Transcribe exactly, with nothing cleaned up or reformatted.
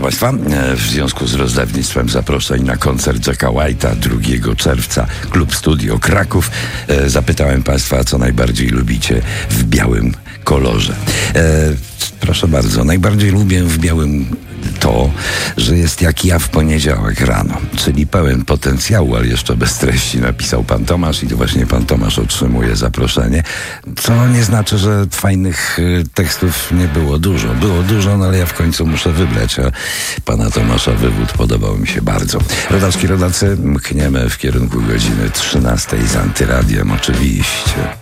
Państwa, w związku z rozdawnictwem zaproszeń na koncert Jacka White'a drugiego czerwca, Klub Studio Kraków, zapytałem Państwa, co najbardziej lubicie w białym kolorze. Proszę bardzo, najbardziej lubię w białym to, że jest jak ja w poniedziałek rano, czyli pełen potencjału, ale jeszcze bez treści, napisał pan Tomasz i to właśnie pan Tomasz otrzymuje zaproszenie, co nie znaczy, że fajnych y, tekstów nie było dużo. Było dużo, no ale ja w końcu muszę wybrać, a pana Tomasza wywód podobał mi się bardzo. Rodaczki, rodacy, mkniemy w kierunku godziny trzynastej z Antyradiem oczywiście.